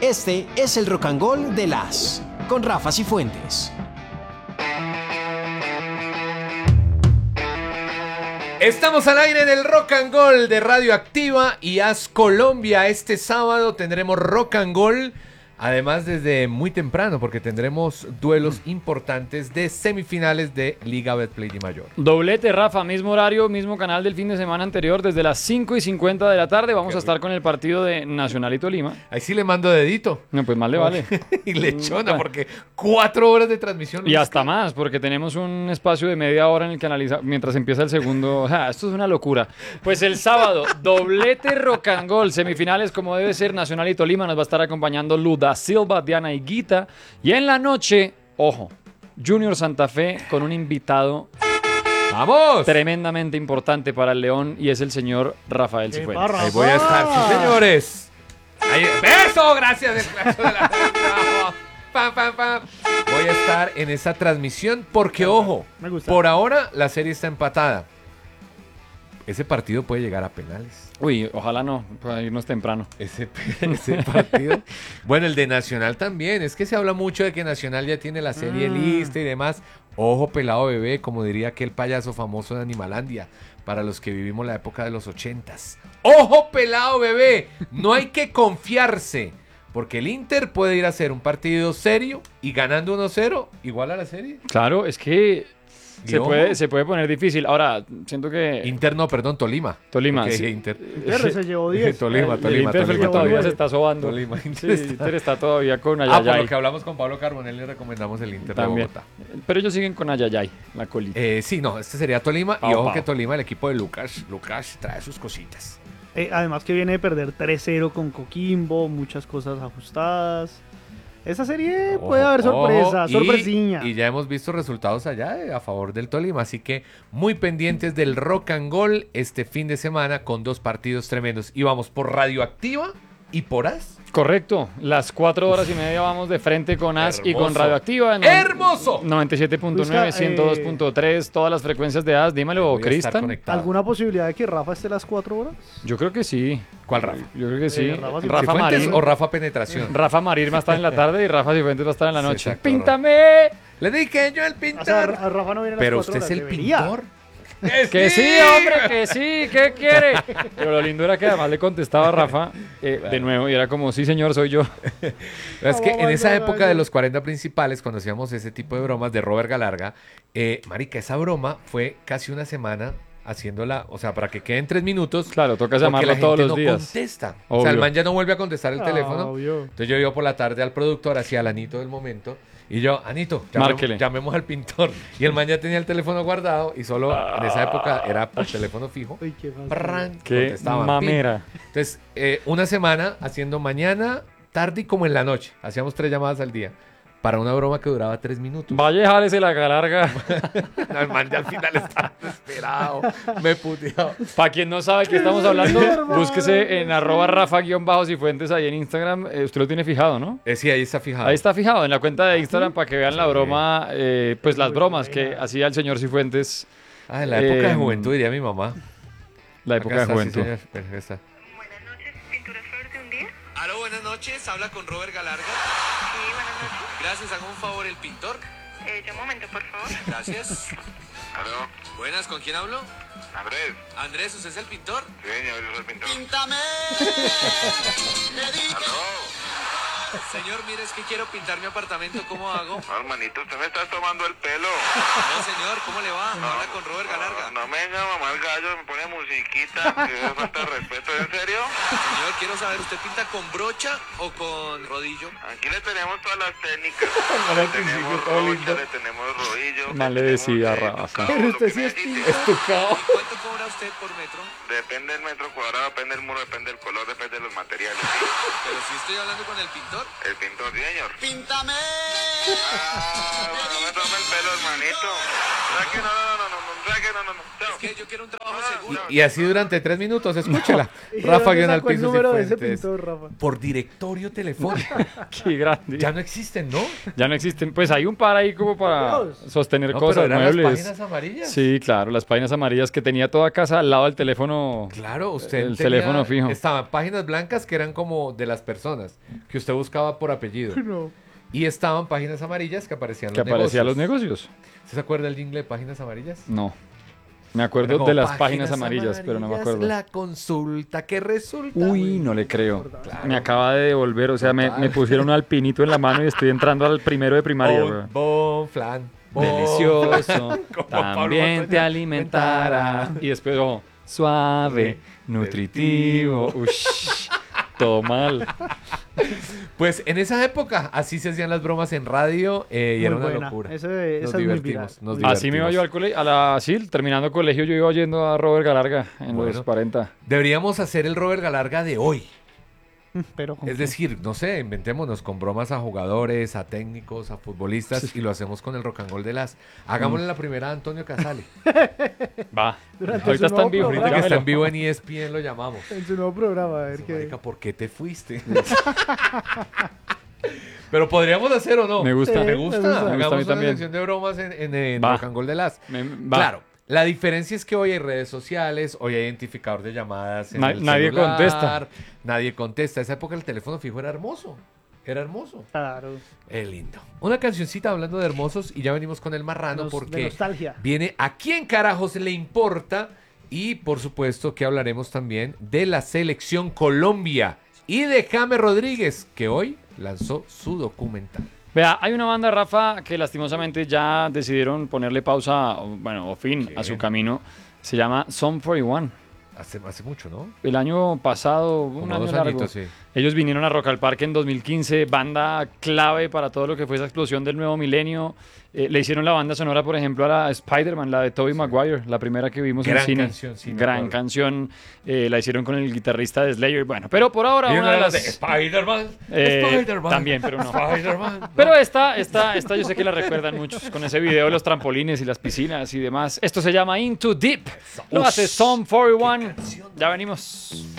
Este es el Rock and Roll de las con Rafa Cifuentes. Estamos al aire en el Rock and Roll de Radioactiva y As Colombia. Este sábado tendremos Rock and Roll, además desde muy temprano, porque tendremos duelos importantes de semifinales de Liga Betplay Di Mayor. Doblete, Rafa, mismo horario, mismo canal del fin de semana anterior, desde las 5:50 de la tarde. Vamos a estar con el partido de Nacional y Tolima. Ahí sí le mando dedito. No, pues más le vale. Y lechona, porque 4 horas de transmisión. Y hasta más, porque tenemos un espacio de media hora en el que analiza mientras empieza el segundo. Esto es una locura. Pues el sábado, doblete Rock and Roll, semifinales como debe ser, Nacional y Tolima. Nos va a estar acompañando Luda Silva, Diana Higuita. Y en la noche, ojo, Junior Santa Fe con un invitado ¡vamos! Tremendamente importante para el León, y es el señor Rafael Cifuentes. Ahí voy a estar, sí, señores. Ahí, ¡beso! Gracias. Pam, pam, pam. Voy a estar en esa transmisión porque, ojo, por ahora la serie está empatada. Ese partido puede llegar a penales. Uy, ojalá no, para irnos temprano. Ese partido. Bueno, el de Nacional también. Es que se habla mucho de que Nacional ya tiene la serie lista y demás. Ojo, pelado bebé, como diría aquel payaso famoso de Animalandia, para los que vivimos la época de los 80s. ¡Ojo, pelado bebé! No hay que confiarse, porque el Inter puede ir a hacer un partido serio y ganando 1-0 igual a la serie. Claro, es que se puede poner difícil. Ahora, siento que... Inter no, perdón, Tolima. Tolima, sí. Inter se llevó 10. Tolima. El Inter es el que todavía se está sobando. Tolima. Sí, Inter está todavía con Ayayay. Por lo que hablamos con Pablo Carbonell, le recomendamos el Inter también de Bogotá. Pero ellos siguen con Ayayay, la colita. Sí, no, este sería Tolima. Pau, y ojo Pau. que Tolima, el equipo de Lucas trae sus cositas. Además que viene de perder 3-0 con Coquimbo, muchas cosas ajustadas. Esa serie puede haber sorpresa, sorpresiña. Y ya hemos visto resultados allá a favor del Tolima, así que muy pendientes del Rock and Roll este fin de semana con 2 partidos tremendos. Y vamos por Radioactiva y por AS. Correcto, las 4 horas y media vamos de frente con AS y con Hermoso. Radioactiva. ¡Hermoso! 97.9, Busca, 102.3, todas las frecuencias de AS. Dímelo, Voy a estar Cristian. conectado. ¿Alguna posibilidad de que Rafa esté las 4 horas? Yo creo que sí. ¿Cuál Rafa? Yo creo que sí. Rafa Rafa ¿Cifuentes Marín. o Rafa Penetración? Rafa Marín va a estar en la tarde y Rafa Cifuentes va a estar en la Sí, noche. exacto, ¡Píntame! Le dije yo el O sea, pintor. a Rafa no viene a las Pero 4 usted es horas, el debería. pintor. Que sí, hombre, que sí, ¿qué quiere? Pero lo lindo era que además le contestaba a Rafa de nuevo y era como, sí señor, soy yo. Es que en esa época de los 40 principales, cuando hacíamos ese tipo de bromas de Robert Galarga, marica, esa broma fue casi una semana haciéndola, o sea, para que queden 3 minutos. Claro, toca porque llamarlo la gente todos los no días. contesta. Obvio. O sea, el man ya no vuelve a contestar el teléfono. Obvio. Entonces yo iba por la tarde al productor, hacia el Anito del momento, y yo, Anito, Márquele. llamemos al pintor. Y el man ya tenía el teléfono guardado y solo en esa época era por teléfono fijo. Uy, qué fácil. Prrrán, Qué contestaban, mamera. pin. Entonces, una semana haciendo mañana, tarde y como en la noche. Hacíamos 3 llamadas al día. Para una broma que duraba 3 minutos. Vaya, jálese la larga. No, el man ya al final estaba desesperado. Me puteaba. Para quien no sabe qué estamos hablando, búsquese en @Rafa_Cifuentes ahí en Instagram. Usted lo tiene fijado, ¿no? Sí, ahí está fijado. Ahí está fijado en la cuenta de Instagram para que vean la broma, pues las bromas que hacía el señor Cifuentes. Ah, en la época de juventud, diría mi mamá. La época Acá de está, juventud. Sí, señor. Acá está. Buenas noches, ¿Pinturas Flores de un día? Aló, buenas noches. Habla con Robert Galarga. Sí, buenas noches. Gracias, haga un favor, el pintor. Un momento, por favor. Gracias. ¿Aló? Buenas, ¿con quién hablo? Andrés. Andrés, ¿usted es el pintor? Sí, señor, yo soy el pintor. ¡Píntame! ¿Aló? Señor, mire, es que quiero pintar mi apartamento. ¿Cómo hago? No, hermanito, usted me está tomando el pelo. No, señor, ¿cómo le va? Habla con Robert Galarga. No me venga a mamar gallo, me pone musiquita. Que es falta de respeto, ¿en serio? Señor, quiero saber, ¿usted pinta con brocha o con rodillo? Aquí le tenemos todas las técnicas. Vale, Le tenemos todo rocha, lindo. le tenemos rodillo. Mal le decía, Rafa. Pero usted sí es Estucado. ¿Cuánto cobra usted por metro? Depende del metro cuadrado, depende del muro, depende del color, depende de los materiales. ¿Sí? Pero si estoy hablando con el pintor. El pintor, sí, señor. ¡Píntame! No me tome el pelo, hermanito. ¿Sabes qué? No. ¿Sabes qué? No. Chao. Y así durante 3 minutos, escúchela. ¿Y de Rafa dónde guión al sacó el piso número de ese Cifuentes. pintor, Rafa? Por directorio telefónico. Qué grande. Ya no existen, ¿no? Ya no existen. Pues hay un par ahí como para Dios. sostener No, cosas, pero eran las muebles. páginas amarillas. Sí, claro, las páginas amarillas que tenía toda casa al lado del teléfono. Claro, usted El tenía- teléfono fijo. Estaban páginas blancas que eran como de las personas, que usted buscaba por apellido. No. Y estaban páginas amarillas que aparecían Que aparecía los negocios. ¿Usted se acuerda del jingle de páginas amarillas? No. Me Era acuerdo como de las páginas amarillas, pero no me acuerdo. La consulta que resulta. Uy, no le creo. Claro. Me acaba de devolver, o sea, me Total. pusieron un alpinito en la mano y estoy entrando al primero de primaria. weón. Bon flan. bon Delicioso, Como Pablo también te Montoya. alimentará. Y después, oh, suave, nutritivo. Ush, todo mal. Pues en esa época así se hacían las bromas en radio y era Muy una buena. locura. Esa Nos es muy viral. divertimos, nos Muy Así me iba yo al colegio, sí, terminando colegio yo iba yendo a Robert Galarga en Bueno. los 40. Deberíamos hacer el Robert Galarga de hoy. Pero Es decir, no sé, inventémonos con bromas a jugadores, a técnicos, a futbolistas y lo hacemos con el rock and roll de las. Hagámosle la primera a Antonio Casale. Va, Durante ahorita su está en vivo. nuevo Ahorita que está llámelo. en vivo en ESPN lo llamamos. en su nuevo programa, a ver qué. Marica, ¿por qué te fuiste? Pero podríamos hacer o no. Me gusta. Sí. Me gusta. Me gusta a mí Hagamos una también. sección de bromas en Va. rock and roll de las. Va. Claro. La diferencia es que hoy hay redes sociales, hoy hay identificador de llamadas en el Nadie celular, contesta. Nadie contesta. Esa época el teléfono fijo era hermoso. Era hermoso. Claro. Es lindo. Una cancioncita hablando de hermosos y ya venimos con el marrano De porque nostalgia. viene a quién carajos le importa y por supuesto que hablaremos también de la selección Colombia y de James Rodríguez que hoy lanzó su documental. Vea, hay una banda, Rafa, que lastimosamente ya decidieron ponerle pausa, o fin a su camino. Se llama Sum 41. Hace mucho, ¿no? El año pasado, un Como año 2 largo. añitos, sí. Ellos vinieron a Rock al Parque en 2015, banda clave para todo lo que fue esa explosión del nuevo milenio. Le hicieron la banda sonora, por ejemplo, a la Spider-Man, la de Tobey Maguire, la primera que vimos en Gran cine. canción, sí, me Gran acuerdo. canción. La hicieron con el guitarrista de Slayer. Bueno, pero por ahora Y una de las... de Spider-Man. Spider-Man. También, pero no. Spider-Man. Pero esta yo sé que la recuerdan muchos, con ese video de los trampolines y las piscinas y demás. Esto se llama Into Deep. Lo hace Sum 41. Ya venimos.